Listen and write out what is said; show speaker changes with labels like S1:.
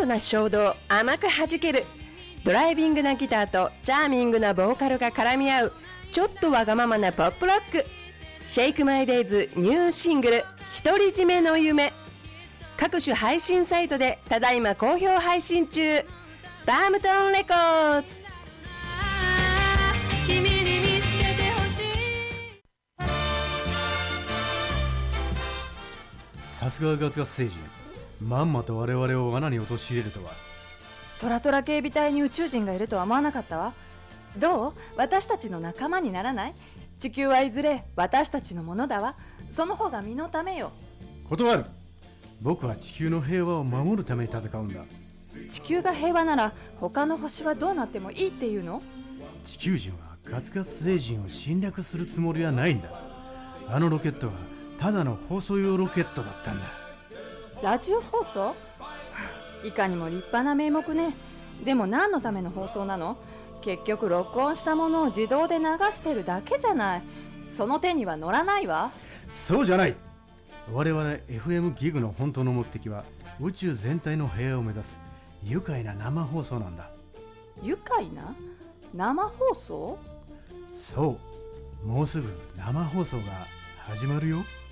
S1: トな衝動甘く弾ける、ドライビングなギターとチャーミングなボーカルが絡み合うちょっとわがままなポップロック。シェイクマイデイズニューシングル独り占めの夢、各種配信サイトでただいま好評配信中。バームトーンレコーズ。
S2: 君に見つけてほしい。
S3: さすがガツガツ星人、まんまと我々を罠に陥れるとは。
S4: トラトラ警備隊に宇宙人がいるとは思わなかったわ。どう？私たちの仲間にならない？地球はいずれ私たちのものだわ。その方が身のためよ。
S3: 断る。僕は地球の平和を守るために戦うんだ。
S4: 地球が平和なら他の星はどうなってもいいっていうの？
S3: 地球人はガツガツ星人を侵略するつもりはないんだ。あのロケットはただの放送用ロケットだったんだ。
S4: ラジオ放送？いかにも立派な名目ね。でも何のための放送なの？結局録音したものを自動で流してるだけじゃない。その手には乗らないわ。
S3: そうじゃない。我々 FM ギグの本当の目的は宇宙全体の平和を目指す愉快な生放送なんだ。
S4: 愉快な生放送？
S3: そう、もうすぐ生放送が始まるよ。